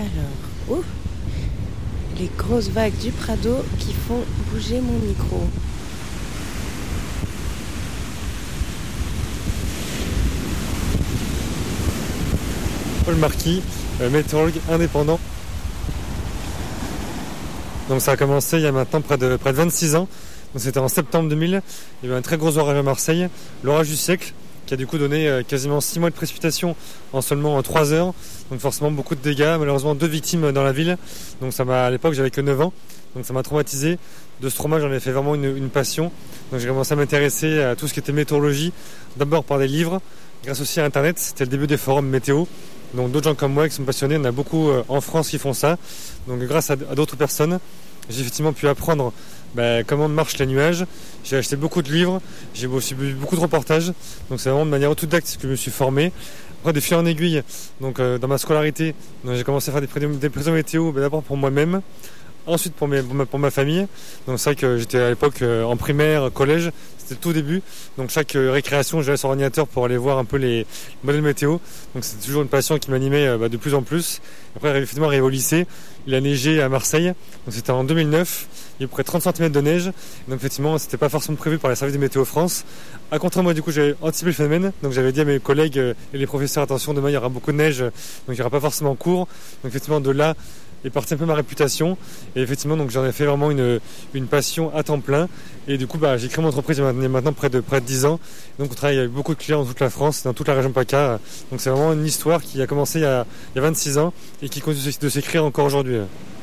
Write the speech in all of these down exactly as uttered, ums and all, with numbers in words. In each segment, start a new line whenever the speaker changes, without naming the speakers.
Alors, ouf, les grosses vagues du Prado qui font bouger mon micro.
Paul Marquis, euh, météorologue indépendant. Donc ça a commencé il y a maintenant près de, près de vingt-six ans. Donc c'était en septembre deux mille. Il y a eu un très gros orage à Marseille, l'orage du siècle, qui a du coup donné euh, quasiment six mois de précipitations en seulement trois heures. Donc forcément beaucoup de dégâts, malheureusement deux victimes dans la ville. Donc ça m'a, à l'époque j'avais que neuf ans, donc ça m'a traumatisé. De ce trauma j'en ai fait vraiment une, une passion. Donc j'ai commencé à m'intéresser à tout ce qui était météorologie, d'abord par des livres, grâce aussi à internet, c'était le début des forums météo. Donc d'autres gens comme moi qui sont passionnés, il y en a beaucoup euh, en France qui font ça. Donc grâce à, à d'autres personnes, j'ai effectivement pu apprendre bah, comment marchent les nuages. J'ai acheté beaucoup de livres, j'ai aussi vu beaucoup de reportages. Donc c'est vraiment de manière autodidacte que je me suis formé. Après de fil en aiguille, donc euh, dans ma scolarité, donc, j'ai commencé à faire des, pré- des prévisions météo, bah, d'abord pour moi-même, ensuite pour, mes, pour, ma, pour ma famille. Donc c'est vrai que j'étais à l'époque euh, en primaire, collège. C'était le tout début, donc chaque euh, récréation j'allais sur l'ordinateur pour aller voir un peu les modèles météo, donc c'était toujours une passion qui m'animait euh, bah, de plus en plus. Après effectivement arrivé au lycée, il a neigé à Marseille, donc c'était en deux mille neuf, il y a près de trente centimètres de neige, donc effectivement c'était pas forcément prévu par les services de Météo France. À contraire, moi du coup j'avais anticipé le phénomène, donc j'avais dit à mes collègues euh, et les professeurs attention, demain il y aura beaucoup de neige, donc il n'y aura pas forcément cours, donc effectivement de là est partie un peu ma réputation, et effectivement donc j'en ai fait vraiment une, une passion à temps plein, et du coup bah, j'ai créé mon entreprise il y a maintenant près de, près de dix ans, donc on travaille avec beaucoup de clients dans toute la France, dans toute la région PACA, donc c'est vraiment une histoire qui a commencé il y a, il y a vingt-six ans et qui continue de s'écrire encore aujourd'hui.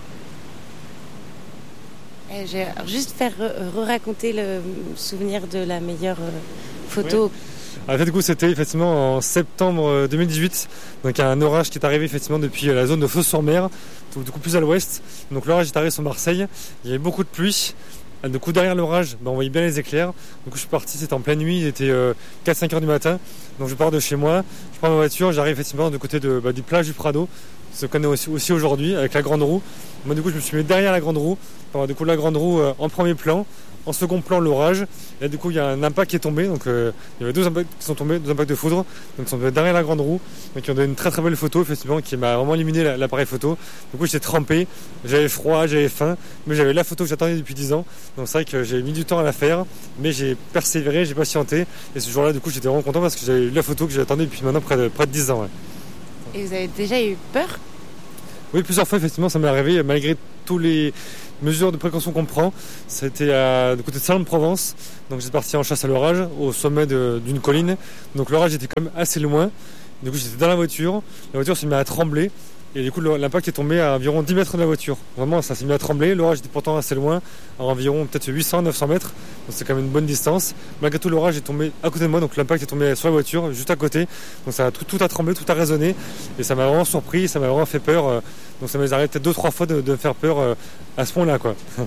Et je vais juste faire re-raconter le souvenir de la meilleure photo.
Oui. Alors, du coup, c'était effectivement en septembre deux mille dix-huit. Donc, il y a un orage qui est arrivé effectivement depuis la zone de Fos-sur-Mer, du coup plus à l'ouest. Donc, l'orage est arrivé sur Marseille. Il y avait beaucoup de pluie. Du coup, derrière l'orage, bah, on voyait bien les éclairs. Du coup, je suis parti, c'était en pleine nuit, il était euh, quatre à cinq heures du matin. Donc, je pars de chez moi, je prends ma voiture, j'arrive effectivement du côté de, bah, du plage du Prado. Se connaît aussi, aussi aujourd'hui avec la grande roue. Moi, du coup, je me suis mis derrière la grande roue. Enfin, du coup, la grande roue euh, en premier plan. En second plan, l'orage. Et là, du coup, il y a un impact qui est tombé. Donc, euh, il y avait deux impacts qui sont tombés, deux impacts de foudre. Donc, ils sont derrière la grande roue. Donc, ils ont donné une très très belle photo, effectivement, qui m'a vraiment éliminé l'appareil photo. Du coup, j'étais trempé, j'avais froid, j'avais faim, mais j'avais la photo que j'attendais depuis dix ans. Donc, c'est vrai que j'ai mis du temps à la faire, mais j'ai persévéré, j'ai patienté. Et ce jour-là, du coup, j'étais vraiment content parce que j'avais eu la photo que j'attendais depuis maintenant près de, près de dix ans. Ouais.
Et vous avez déjà eu peur ?
Oui, plusieurs fois, effectivement, ça m'est arrivé, malgré tous les mesures de précaution qu'on prend. C'était à, du côté de Salon-de-Provence. Donc, j'étais parti en chasse à l'orage, au sommet de, d'une colline. Donc, l'orage était quand même assez loin. Du coup, j'étais dans la voiture. La voiture s'est mise à trembler. Et du coup, l'impact est tombé à environ dix mètres de la voiture. Vraiment, ça s'est mis à trembler. L'orage était pourtant assez loin, à environ peut-être huit cents à neuf cents mètres. Donc, c'est quand même une bonne distance. Malgré tout, l'orage est tombé à côté de moi. Donc, l'impact est tombé sur la voiture, juste à côté. Donc, ça a tout, tout a tremblé, tout a résonné. Et ça m'a vraiment surpris, ça m'a vraiment fait peur. Donc, ça m'a arrêté peut-être deux, trois fois de, de me faire peur à ce point-là, quoi.
Euh,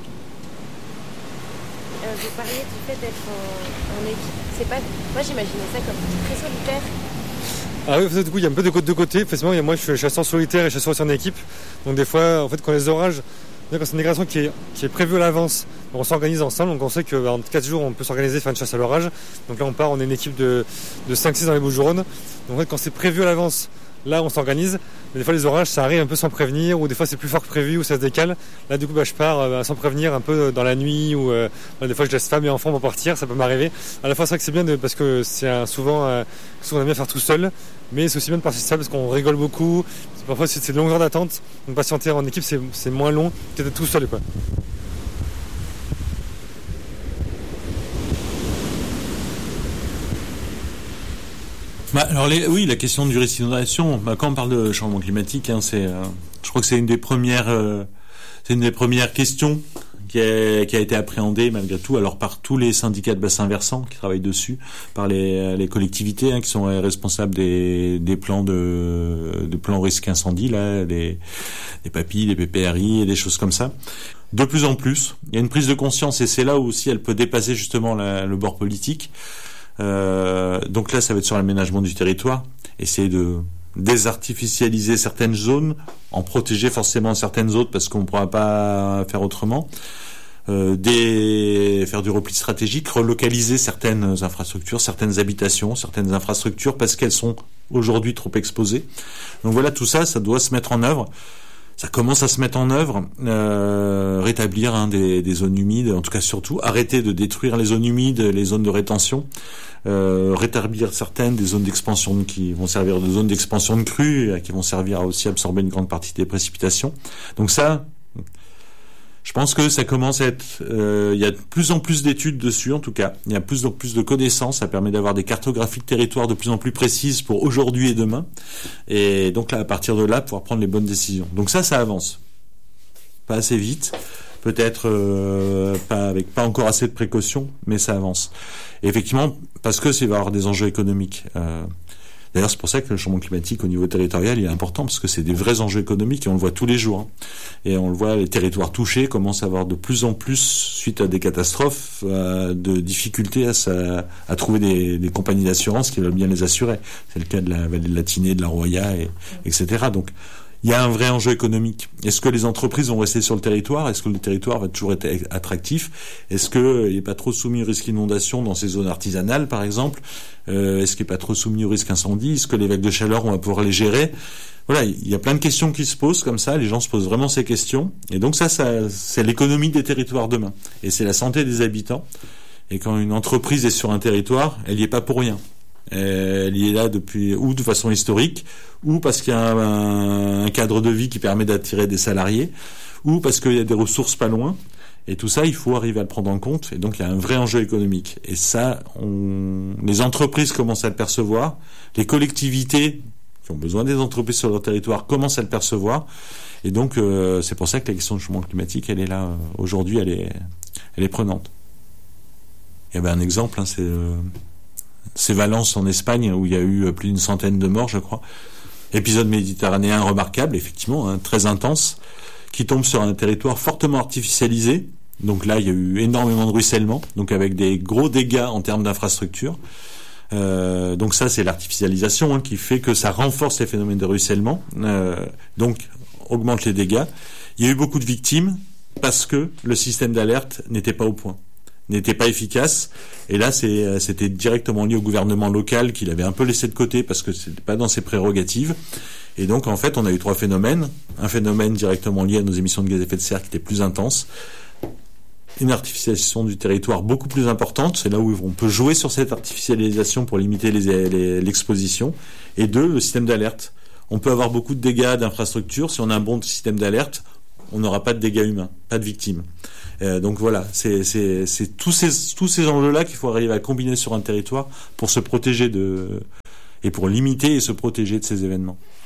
vous parliez du fait d'être en, en équipe. C'est pas... Moi, j'imaginais ça comme très solitaire.
Ah oui, du coup, il y a un peu de deux côtés. Effectivement, moi, je suis chasseur solitaire et chasseur aussi en équipe. Donc, des fois, en fait, quand les orages, quand c'est une migration qui est, qui est prévue à l'avance, on s'organise ensemble. Donc, on sait qu'en quatre jours, on peut s'organiser, faire une chasse à l'orage. Donc là, on part, on est une équipe de, de cinq six dans les Bouches-du-Rhône. Donc, en fait, quand c'est prévu à l'avance, là, on s'organise. Mais des fois, les orages, ça arrive un peu sans prévenir, ou des fois, c'est plus fort que prévu, ou ça se décale. Là, du coup, bah, je pars euh, sans prévenir, un peu dans la nuit, ou euh, des fois, je laisse femme et enfants pour partir, ça peut m'arriver. À la fois, c'est vrai que c'est bien de, parce que c'est un, souvent, euh, souvent, on aime bien faire tout seul, mais c'est aussi bien de passer ça parce qu'on rigole beaucoup. Parfois, c'est, c'est de longues heures d'attente, donc patienter en équipe, c'est, c'est moins long que d'être tout seul, quoi.
Bah, alors les, oui, la question du risque d'inondation. Bah, quand on parle de changement climatique, hein, c'est, euh, je crois que c'est une des premières, euh, c'est une des premières questions qui a, qui a été appréhendée malgré tout, alors par tous les syndicats de bassins versants qui travaillent dessus, par les, les collectivités hein, qui sont responsables des, des plans de, de plans risque incendie là, des, des P A P I, des P P R I et des choses comme ça. De plus en plus, il y a une prise de conscience et c'est là où aussi elle peut dépasser justement la, le bord politique. Euh, donc là, ça va être sur l'aménagement du territoire, essayer de désartificialiser certaines zones, en protéger forcément certaines autres parce qu'on ne pourra pas faire autrement. euh, des, faire du repli stratégique, relocaliser certaines infrastructures, certaines habitations, certaines infrastructures parce qu'elles sont aujourd'hui trop exposées. Donc voilà, tout ça, ça doit se mettre en œuvre. Ça commence à se mettre en œuvre, euh, rétablir hein, des, des zones humides, en tout cas surtout arrêter de détruire les zones humides, les zones de rétention, euh, rétablir certaines des zones d'expansion qui vont servir de zones d'expansion de crues, qui vont servir à aussi absorber une grande partie des précipitations. Donc ça, je pense que ça commence à être, euh, il y a de plus en plus d'études dessus en tout cas, il y a de plus en plus de connaissances, ça permet d'avoir des cartographies de territoire de plus en plus précises pour aujourd'hui et demain, et donc là à partir de là pouvoir prendre les bonnes décisions. Donc ça, ça avance, pas assez vite, peut-être euh, pas avec pas encore assez de précautions, mais ça avance. Et effectivement, parce que c'est va avoir des enjeux économiques. Euh, D'ailleurs, c'est pour ça que le changement climatique au niveau territorial il est important, parce que c'est des vrais enjeux économiques et on le voit tous les jours. Hein. Et on le voit, les territoires touchés commencent à avoir de plus en plus, suite à des catastrophes, euh, de difficultés à, sa, à trouver des, des compagnies d'assurance qui veulent bien les assurer. C'est le cas de la vallée de la Tinée, de la Roya, et, etc. Donc, il y a un vrai enjeu économique. Est-ce que les entreprises vont rester sur le territoire ? Est-ce que le territoire va toujours être attractif ? Est-ce qu'il n'est pas trop soumis au risque d'inondation dans ces zones artisanales, par exemple ? euh, Est-ce qu'il n'est pas trop soumis au risque incendie ? Est-ce que les vagues de chaleur, on va pouvoir les gérer ? Voilà, il y a plein de questions qui se posent comme ça. Les gens se posent vraiment ces questions. Et donc ça, ça c'est l'économie des territoires demain. Et c'est la santé des habitants. Et quand une entreprise est sur un territoire, elle n'y est pas pour rien. Elle y est là depuis, ou de façon historique, ou parce qu'il y a un, un cadre de vie qui permet d'attirer des salariés, ou parce qu'il y a des ressources pas loin. Et tout ça, il faut arriver à le prendre en compte. Et donc, il y a un vrai enjeu économique. Et ça, on, les entreprises commencent à le percevoir. Les collectivités qui ont besoin des entreprises sur leur territoire commencent à le percevoir. Et donc, euh, c'est pour ça que la question du changement climatique, elle est là. Euh, aujourd'hui, elle est, elle est prenante. Il y avait un exemple, hein, c'est... Euh, C'est Valence en Espagne où il y a eu plus d'une centaine de morts, je crois. Épisode méditerranéen remarquable, effectivement, hein, très intense, qui tombe sur un territoire fortement artificialisé. Donc là, il y a eu énormément de ruissellement, donc avec des gros dégâts en termes d'infrastructure. Euh, donc ça, c'est l'artificialisation hein, qui fait que ça renforce les phénomènes de ruissellement, euh, donc augmente les dégâts. Il y a eu beaucoup de victimes parce que le système d'alerte n'était pas au point, n'était pas efficace. Et là, c'est, c'était directement lié au gouvernement local qu'il avait un peu laissé de côté parce que c'était pas dans ses prérogatives. Et donc, en fait, on a eu trois phénomènes. Un phénomène directement lié à nos émissions de gaz à effet de serre qui était plus intense. Une artificialisation du territoire beaucoup plus importante. C'est là où on peut jouer sur cette artificialisation pour limiter les, les, l'exposition. Et deux, le système d'alerte. On peut avoir beaucoup de dégâts d'infrastructures. Si on a un bon système d'alerte, on n'aura pas de dégâts humains, pas de victimes. Euh, donc voilà, c'est, c'est, c'est tous ces, tous ces enjeux-là qu'il faut arriver à combiner sur un territoire pour se protéger de, et pour limiter et se protéger de ces événements.